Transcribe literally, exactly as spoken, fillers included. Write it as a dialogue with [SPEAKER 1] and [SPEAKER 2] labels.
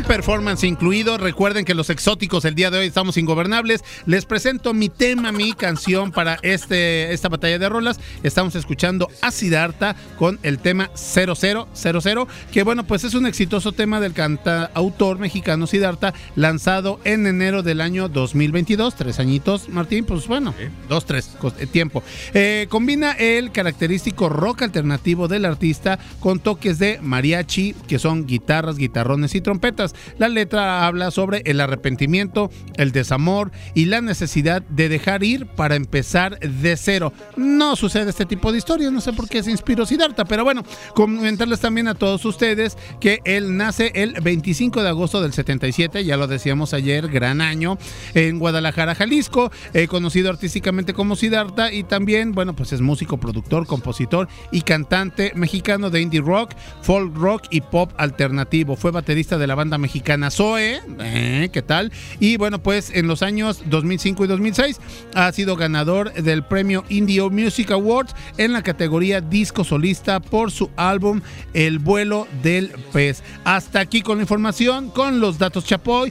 [SPEAKER 1] performance incluido. Recuerden que los exóticos el día de hoy estamos ingobernables. Les presento mi tema, mi canción para este esta batalla de rolas. Estamos escuchando a Siddhartha con el tema cero cero cero cero, que bueno, pues es un exitoso tema del cantautor mexicano Siddhartha, lanzado en enero del año dos mil veintidós. Tres añitos, Martín, pues bueno, sí. dos, tres, tiempo. Eh, combina el característico rock alternativo del artista con toques de mariachi, que son guitarras, guitarrones y trompetas. La letra habla sobre el arrepentimiento, el desamor y la necesidad de dejar ir para empezar de cero. No sucede este tipo de historias, no sé por qué se inspiró Siddhartha, pero bueno, comentarles también a todos ustedes que él nace el veinticinco de agosto del setenta y siete, ya lo decíamos ayer, gran año, en Guadalajara, Jalisco, eh, conocido artísticamente como Siddhartha, y también, bueno, pues es músico, productor, compositor y cantante mexicano de indie rock, folk rock y pop alternativo. Fue baterista de la banda mexicana Zoe, eh, ¿qué tal? Y bueno, pues en los años dos mil cinco y dos mil seis ha sido ganador del premio Indie Music Awards en la categoría disco solista por su álbum El vuelo del pez. Hasta aquí con la información, con los datos Chapoy.